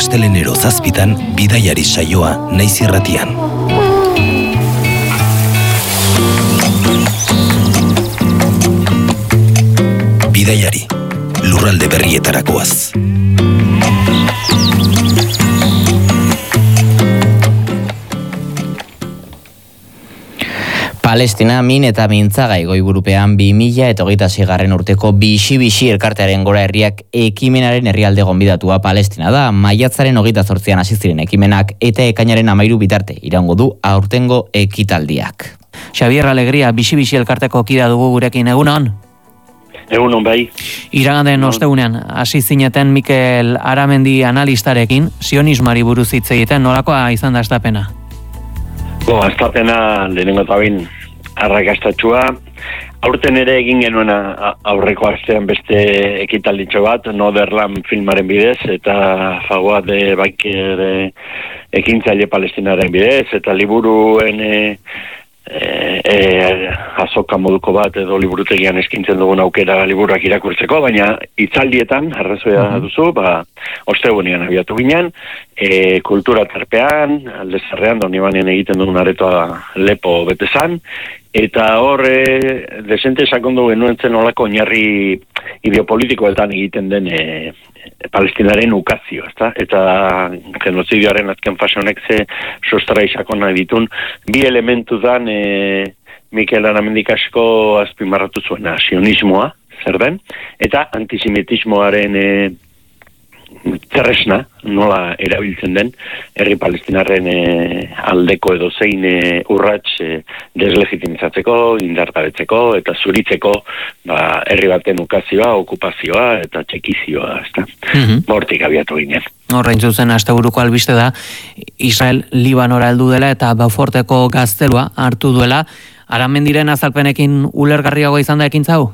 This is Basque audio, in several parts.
Astelenero 7 Bidaiari saioa Naiz Irratian. Bidaiari, lurralde berrietarakoaz. Palestina min eta mintzagai goiburupean 2026 urteko bixi-bixi elkartearen gora herriak ekimenaren herrialde gonbidatua Palestina da. Maiatzaren 28an hasi ziren ekimenak eta ekainaren 13 bitarte iraungo du aurtengo ekitaldiak. Xabier Alegria, bixi-bixi elkarteko kida dugu gurekin, egunon? Egunon bai. Iragaden ostegunean hasi zineten Mikel Aramendi analistarekin, sionismoari buruz hitz egiten, nolakoa izan da astapena? Astapena lehenengo eta bain arrakastatxua. Aurten ere egin genuen aurreko astean beste ekitalditxo bat, Northern filmaren bidez, eta Fawad Baker ekintzaile palestinaren bidez, eta liburuen azoka moduko bat edo liburutegian eskintzen dugun aukera liburuak irakurtzeko, baina hitzaldietan, arrazoia duzu, ostegunean abiatu ginen, kultura tarpean, Aldezarrean, Donibanean egiten dugun aretoa lepo betezan, eta hor desente sakondu genuen zen olako oinarri ideopolitikoetan egiten den Palestinaren ukazio, ezta? Eta genozidioaren azken fase honek ze sostrai sakona ditun bi elementu dan Mikel Aramendik asko azpimarratu zuena, sionismoa, zer den, eta antisemitismoaren tresna, nola erabiltzen den, herri palestinarren aldeko edo zein urrats deslegitimizatzeko, indargabetzeko eta zuritzeko herri baten ukazioa, okupazioa eta txekizioa, ezta? Hortik abiatu ginen. Horrein zuzen, asteburuko albiste da, Israel Libanora heldu dela eta Beauforteko gaztelua hartu duela. Aramendiren azalpenekin ulergarriago izan da ekintza hau?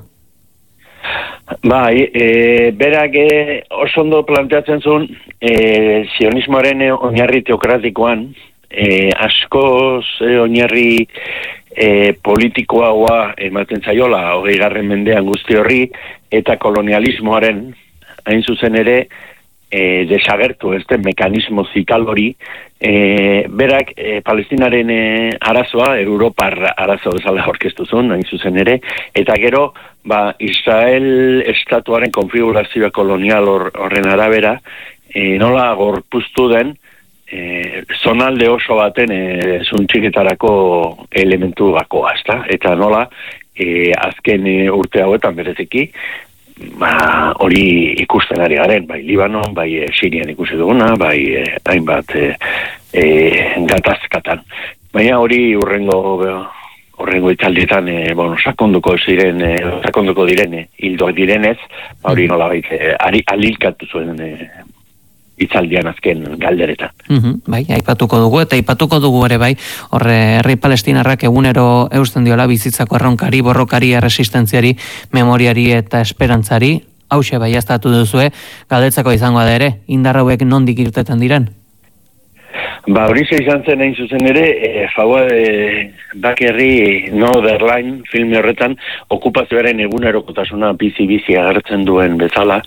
Bai, berak oso ondo planteatzen zuen sionismoaren oinarri teokratikoan askoz oinarri politikoa ematen zaiola 20. mendean guzti horri eta kolonialismoaren hain zuzen ere desagertu mekanismo zikal hori berak Palestinaren arazoa Europar arazo bezala aurkeztu zuen hain zuzen ere eta gero Israel estatuaren konfigurazioa kolonial horren arabera nola gorpuztu den zonalde oso baten zuntxiketarako elementu bakoa, ezta? Eta nola azken urte hauetan bereziki hori ikusten ari garen, bai Libanon, bai Sirian ikusi duguna, bai hainbat gatazkatan. Baina hori horrengo itzaldietan sakonduko diren hildoak direnez, hori nolabait alilkatu zuen itzaldian azken galderetan. Bai, aipatuko dugu eta aipatuko dugu ere bai, horre herri palestinarrak egunero eusten diola bizitzako erronkari, borrokari, erresistentziari, memoriari eta esperantzari, hauxe bai aztatu duzue, galdetzeko izango da ere, indar hauek nondik irteten diren? Hori izan zen hain zuzen ere, Fawad Bakerri Northern filme horretan okupazioaren egunerokotasuna bizi agertzen duen bezala,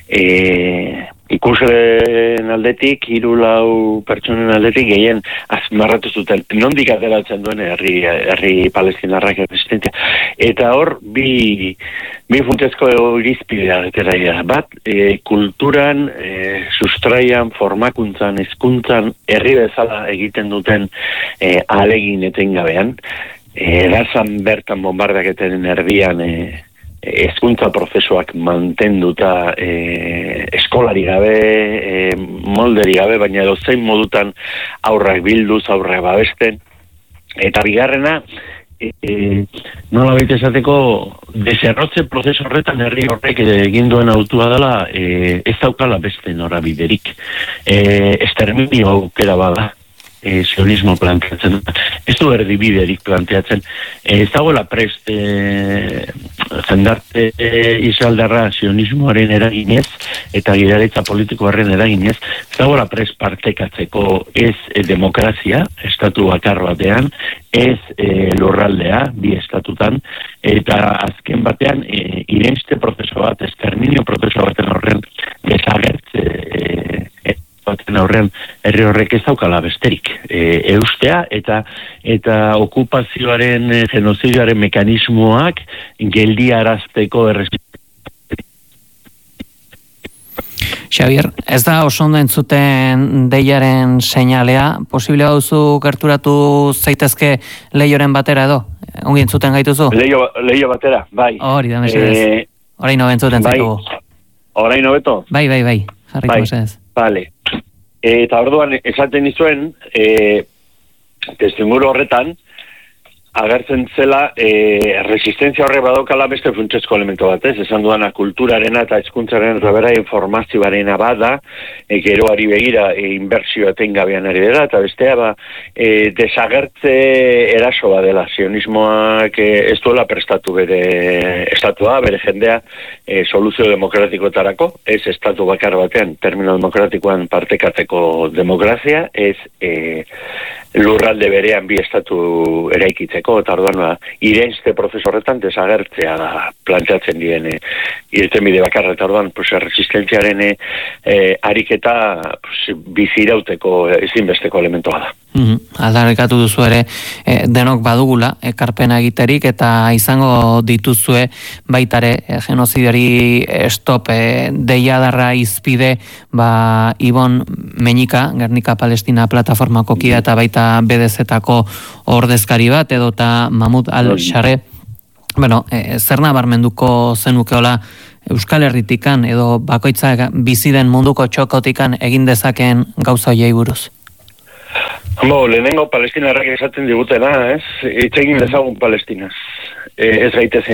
ikusleen aldetik, 3-4 pertsonen aldetik gehien azmarratu zuten, nondik ateratzen duen herri palestinarrak erresistentzia. Eta hor, bi funtsezko irizpidea ateraia. Bat, kulturan, sustraian, formakuntzan, hezkuntzan, herri bezala egiten duten ahalegin etengabean. Gazan bertan bombardaketaren erdian hezkuntza prozesuak mantenduta eskolari gabe, molderi gabe, baina edo zein modutan aurrak bilduz, aurrak babesten. Eta bigarrena, nola baita esateko, deserrotze prozesu horretan herri horrek egin duen autua dela, ez daukala beste norabiderik. Esterminio aukera bada. Sionismo planteatzen. Ez du erdibiderik planteatzen. Ez dagoela prest jendarte israeldarra sionismoaren eraginez eta gidaritza politikoaren eraginez, ez dagoela prest partekatzeko ez demokrazia, estatu bakar batean, ez lurraldea, bi estatutan, eta azken batean irenste prozeso bat, esterminio prozeso baten horren desagertze horren aurrean herri horrek ez daukala besterik. Eustea eta okupazioaren, genozidioaren mekanismoak geldiarazteko Xavier, ez da oso ondo entzuten deiaren seinalea, posible duzu gerturatu zaitezke leioren batera edo? Ongi entzuten gaituzu? Leio batera, bai. Hori da, mesedez. Orain no entzuten zaitugu. Orain hobeto? Bai, jarriko mesedez. Bale. Eta orduan esaten nizuen, testimuro horretan, agertzen zela resistenzia horre badaukala beste funtsezko elemento bat, esan duana kulturarena eta hizkuntzaren rebera informazioarena bada, geroari begira inbertsio etengabean ari dela, eta bestea desagertze eraso badela, sionismoak ez duela prestatu bere estatua, bere jendea soluzio demokratikoetarako, ez estatu bakar batean, termino demokratikoan partekatzeko demokrazia, ez lurralde berean bi estatu eraikitzeko, eta orduan irenzte prozesu horretan desagertzea da planteatzen diren irtenbide bakarra, eta orduan resistentziaren ariketa bizirauteko ezinbesteko elementoa da. Aldarrikatu duzu ere denok badugula ekarpena egiterik eta izango dituzue baitare genozidiari stop deiadarra izpide Ibon Meñika, Gernika Palestina plataformako kidea eta baita BDZ-tako ordezkari bat edota Mahmoud Al-Sharre. Zer nabarmenduko zenukeola Euskal Herritikan edo bakoitza biziden munduko txokotikan egin dezaken gauza hoiei buruz? Lehenengo palestinarrak esaten digutena, ez? Hitz egin dezagun Palestinaz. Ez gaitezen